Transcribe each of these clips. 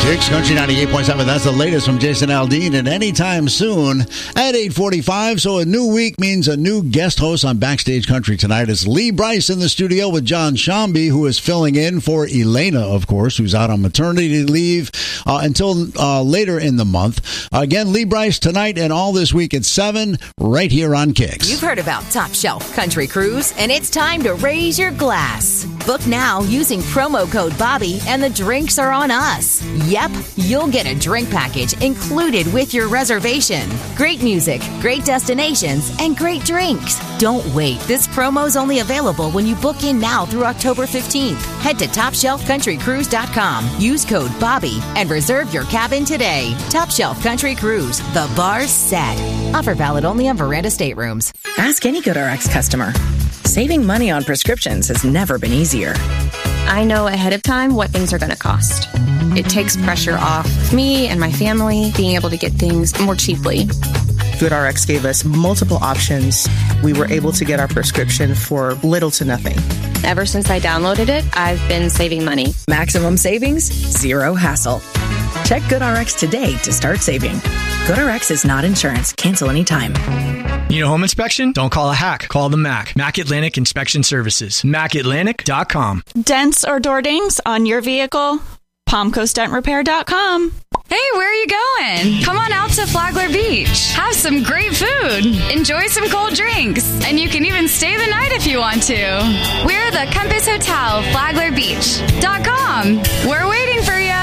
Kicks Country 98.7. That's the latest from Jason Aldean, and anytime soon at 8:45. So a new week means a new guest host on Backstage Country tonight. It's Lee Brice in the studio with John Shambi, who is filling in for Elena, of course, who's out on maternity leave until later in the month. Again, Lee Brice tonight and all this week at 7 right here on Kicks. You've heard about Top Shelf Country Cruise, and it's time to raise your glass. Book now using promo code Bobby, and the drinks are on us. Yep, you'll get a drink package included with your reservation. Great music, great destinations, and great drinks. Don't wait. This promo's only available when you book in now through October 15th. Head to TopShelfCountryCruise.com. Use code Bobby and reserve your cabin today. Top Shelf Country Cruise. The bar's set. Offer valid only on Veranda staterooms. Ask any GoodRx customer. Saving money on prescriptions has never been easier. I know ahead of time what things are going to cost. It takes pressure off me and my family being able to get things more cheaply. GoodRx gave us multiple options. We were able to get our prescription for little to nothing. Ever since I downloaded it, I've been saving money. Maximum savings, zero hassle. Check GoodRx today to start saving. GoodRx is not insurance. Cancel anytime. Need a home inspection? Don't call a hack. Call the MAC. MAC Atlantic Inspection Services. MacAtlantic.com. Dents or door dings on your vehicle? PalmCoastDentRepair.com. Hey, where are you going? Come on out to Flagler Beach. Have some great food. Enjoy some cold drinks. And you can even stay the night if you want to. We're the Compass Hotel, FlaglerBeach.com. We're waiting for you.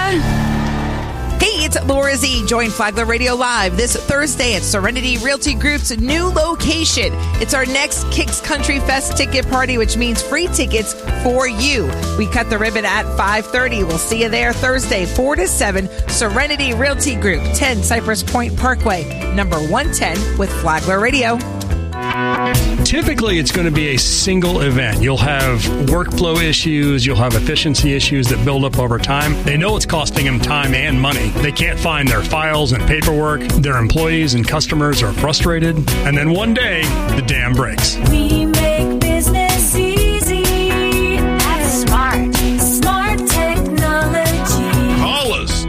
Hey, it's Laura Z. Join Flagler Radio Live this Thursday at Serenity Realty Group's new location. It's our next Kicks Country Fest ticket party, which means free tickets for you. We cut the ribbon at 5:30. We'll see you there Thursday, 4 to 7, Serenity Realty Group, 10 Cypress Point Parkway, number 110 with Flagler Radio. Typically, it's going to be a single event. You'll have workflow issues. You'll have efficiency issues that build up over time. They know it's costing them time and money. They can't find their files and paperwork. Their employees and customers are frustrated. And then one day, the dam breaks. We make business easy at Smart Technology. Call us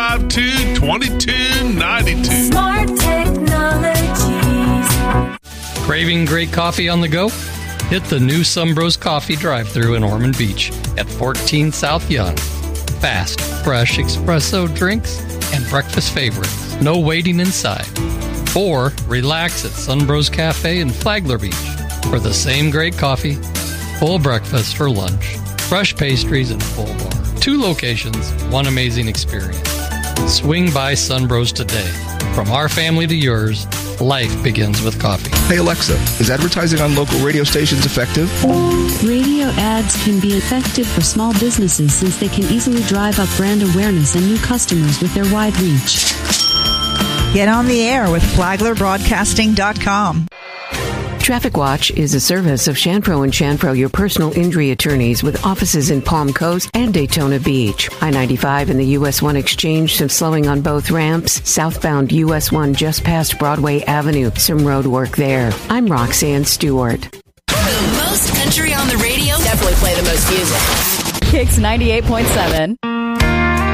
252-2292. Smart Technologies. Craving great coffee on the go? Hit the new Sunbros Coffee drive-thru in Ormond Beach at 14 South Young. Fast, fresh espresso drinks and breakfast favorites. No waiting inside. Or relax at Sunbros Cafe in Flagler Beach for the same great coffee, full breakfast for lunch, fresh pastries, and full bar. 2 locations, one amazing experience. Swing by Sunbros today. From our family to yours, life begins with coffee. Hey Alexa, is advertising on local radio stations effective? Radio ads can be effective for small businesses since they can easily drive up brand awareness and new customers with their wide reach. Get on the air with FlaglerBroadcasting.com. Traffic Watch is a service of Shanpro & Shanpro, your personal injury attorneys with offices in Palm Coast and Daytona Beach. I-95 and the US 1 exchange, some slowing on both ramps. Southbound US 1 just past Broadway Avenue. Some road work there. I'm Roxanne Stewart. The most country on the radio. Definitely play the most music. Kicks 98.7.